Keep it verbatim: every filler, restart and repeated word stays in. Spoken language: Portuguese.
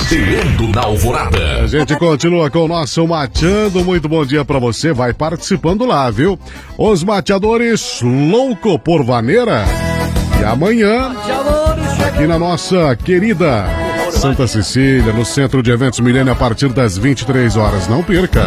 Mateando na Alvorada. A gente continua com o nosso Mateando. Muito bom dia pra você. Vai participando lá, viu? Os mateadores louco por vaneira. E amanhã, aqui na nossa querida Santa Cecília, no Centro de Eventos Milênio, a partir das vinte e três horas. Não perca.